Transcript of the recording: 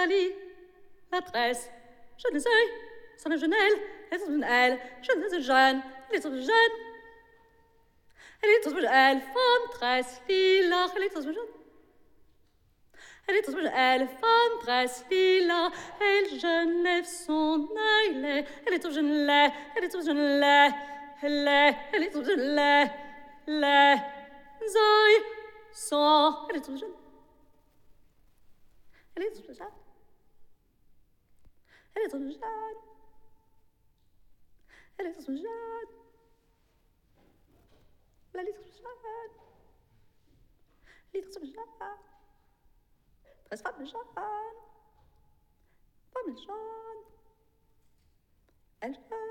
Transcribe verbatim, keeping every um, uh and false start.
Sally, maîtresse, jeune les œils, sans le jeune elle, elle est toute elle, jeune les jeune, elle est toute jeune. Elle est toute elle, femme tresse, lilas, elle est toute jeune. Elle est toute elle, femme tresse, lilas, elle jeune lève son œil, lait, elle est toute jeune lait, elle est toute jeune lait, lait, elle est toute jeune lait, les œils sont, elle est toute jeune. Elle est toute jeune. Elle est toute jeune. Elle est toute jeune. La litre jeune. Litre jeune. Treize femmes jeunes. Femmes jeunes. Elle jeune.